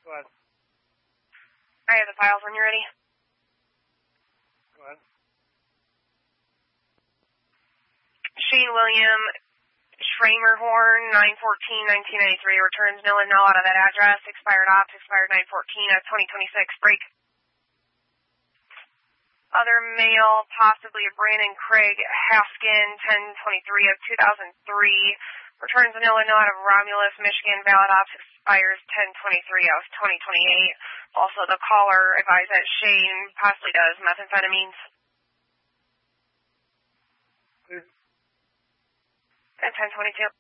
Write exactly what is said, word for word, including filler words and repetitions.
Go ahead. I have the files when you're ready. Go ahead. Shane William Schramerhorn, nine fourteen nineteen ninety-three, returns nil and null out of that address. Expired ops, expired nine fourteen of twenty twenty-six. Break. Other mail, possibly a Brandon Craig Haskin, ten twenty-three of two thousand three. Returns nil and null out of Romulus, Michigan. Valid ops expires ten twenty-three of twenty twenty-eight. Also, the caller advised that Shane possibly does methamphetamines. Clear. At ten twenty-two.